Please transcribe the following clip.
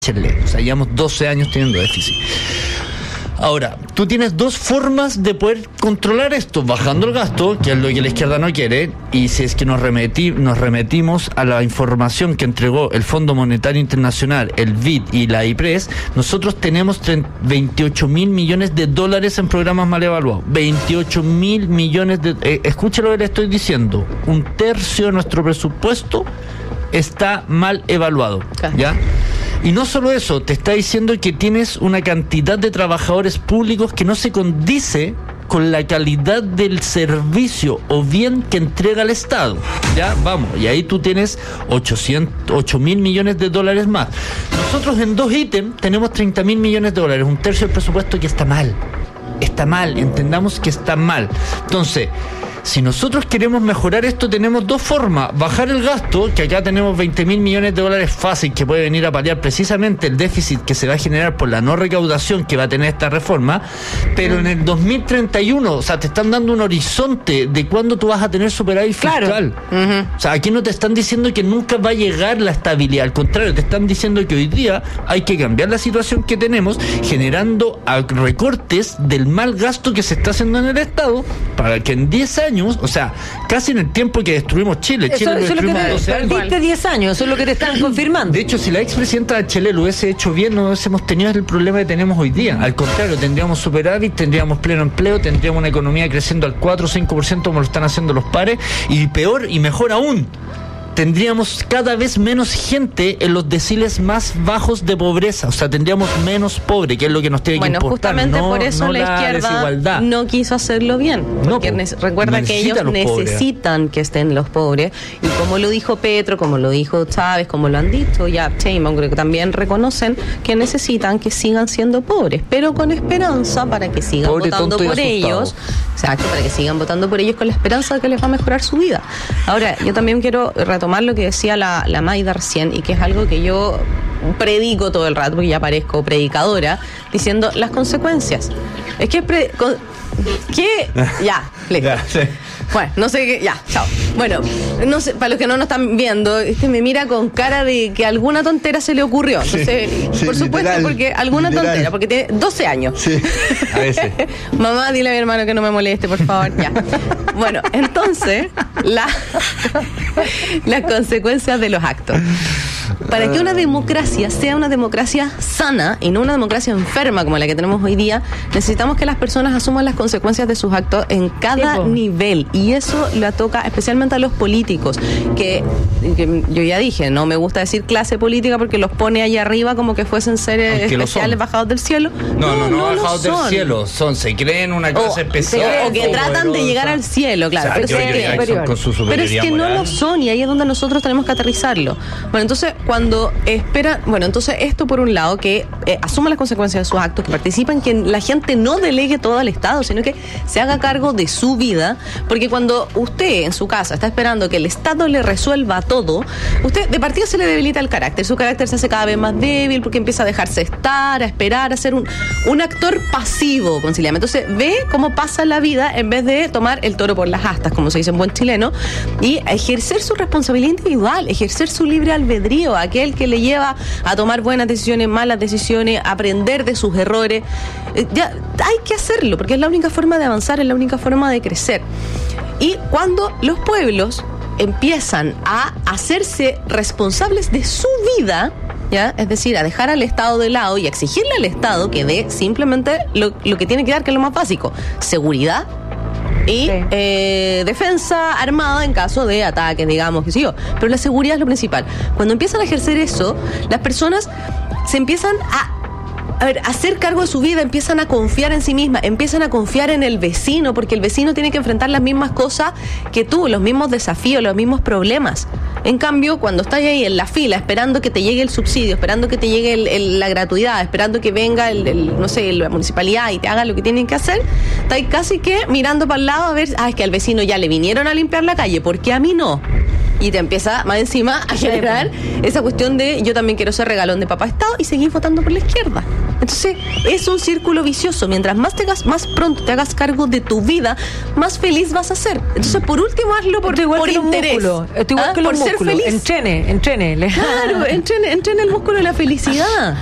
O sea, llevamos 12 años teniendo déficit. Ahora, tú tienes dos formas de poder controlar esto: bajando el gasto, que es lo que la izquierda no quiere, y si es que nos remitimos a la información que entregó el Fondo Monetario Internacional, el BID y la IPRES, nosotros tenemos 28 mil millones de dólares en programas mal evaluados. 28 mil millones de... escucha lo que le estoy diciendo. 1/3 de nuestro presupuesto está mal evaluado, ¿ya? Y no solo eso, te está diciendo que tienes una cantidad de trabajadores públicos que no se condice con la calidad del servicio o bien que entrega el Estado. Ya, vamos, y ahí tú tienes 8 mil millones de dólares más. Nosotros en 2 ítems tenemos 30 mil millones de dólares, 1/3 del presupuesto que está mal. Está mal, entendamos que está mal. Entonces, si nosotros queremos mejorar esto, tenemos dos formas: bajar el gasto, que acá tenemos 20 mil millones de dólares fácil, que puede venir a paliar precisamente el déficit que se va a generar por la no recaudación que va a tener esta reforma, pero en el 2031, o sea, te están dando un horizonte de cuándo tú vas a tener superávit fiscal. Claro. O sea, aquí no te están diciendo que nunca va a llegar la estabilidad, al contrario, te están diciendo que hoy día hay que cambiar la situación que tenemos, generando recortes del mal gasto que se está haciendo en el Estado, para que en 10 años, o sea, casi en el tiempo que destruimos Chile. Chile lo destruimos en 12 años. Perdiste 10 años, eso es lo que te están confirmando. De hecho, si la expresidenta de Chile lo hubiese hecho bien, no hubiésemos tenido el problema que tenemos hoy día. Al contrario, tendríamos superávit, tendríamos pleno empleo, tendríamos una economía creciendo al 4 o 5% como lo están haciendo los pares, y peor y mejor aún, tendríamos cada vez menos gente en los deciles más bajos de pobreza. O sea, tendríamos menos pobre, que es lo que nos tiene que importar. Justamente por eso la izquierda desigualdad no quiso hacerlo bien, porque recuerda que ellos necesitan que estén los pobres, y como lo dijo Petro, como lo dijo Chávez, como lo han dicho ya Sheinbaum, creo que también reconocen que necesitan que sigan siendo pobres, pero con esperanza para que sigan votando por ellos. Exacto, para que sigan votando por ellos con la esperanza de que les va a mejorar su vida. Ahora, yo también quiero retomar lo que decía la Mayda recién, y que es algo que yo predico todo el rato, porque ya parezco predicadora, diciendo las consecuencias. Es que bueno, no sé qué, ya, chao. Bueno, no sé, para los que no nos están viendo, me mira con cara de que alguna tontera se le ocurrió. No sé, por supuesto, porque alguna tontera, porque tiene 12 años. Sí, a veces. Mamá, dile a mi hermano que no me moleste, por favor, ya. Bueno, entonces, las consecuencias de los actos. Para que una democracia sea una democracia sana y no una democracia enferma como la que tenemos hoy día, necesitamos que las personas asuman las consecuencias de sus actos en cada nivel, y eso le toca especialmente a los políticos, que yo ya dije, no me gusta decir clase política porque los pone allá arriba como que fuesen seres especiales bajados del cielo. No bajados del cielo, se creen una clase especial. O que tratan de llegar al cielo, claro. O sea, pero es que no lo son, y ahí es donde nosotros tenemos que aterrizarlo. Bueno, entonces, entonces esto por un lado, que asuma las consecuencias de sus actos, que participen, que la gente no delegue todo al Estado, sino que se haga cargo de su vida, porque cuando usted en su casa está esperando que el Estado le resuelva todo, usted de partida se le debilita el carácter, su carácter se hace cada vez más débil, porque empieza a dejarse estar, a esperar, a ser un actor pasivo, conciliame. Entonces ve cómo pasa la vida en vez de tomar el toro por las astas, como se dice en buen chileno, y ejercer su responsabilidad individual, ejercer su libre albedrío, aquel que le lleva a tomar buenas decisiones, malas decisiones, aprender de sus errores. Ya hay que hacerlo, porque es la única forma de avanzar, es la única forma de crecer. Y cuando los pueblos empiezan a hacerse responsables de su vida, ¿ya? Es decir, a dejar al Estado de lado y a exigirle al Estado que dé simplemente lo que tiene que dar, que es lo más básico: seguridad y defensa armada en caso de ataques, digamos, qué sé yo. Pero la seguridad es lo principal. Cuando empiezan a ejercer eso, las personas se empiezan a hacer cargo de su vida, empiezan a confiar en sí mismas, empiezan a confiar en el vecino, porque el vecino tiene que enfrentar las mismas cosas que tú, los mismos desafíos, los mismos problemas. En cambio, cuando estás ahí en la fila, esperando que te llegue el subsidio, esperando que te llegue la gratuidad, esperando que venga la municipalidad y te haga lo que tienen que hacer, estás casi que mirando para el lado a ver, es que al vecino ya le vinieron a limpiar la calle, ¿por qué a mí no? y te empieza más encima a generar esa cuestión de yo también quiero ser regalón de papá Estado y seguir votando por la izquierda. Entonces es un círculo vicioso. Mientras más pronto te hagas cargo de tu vida, más feliz vas a ser. Entonces por último hazlo por interés. Igual que los músculos. Ser feliz. Entrene. Claro, entrene el músculo de la felicidad.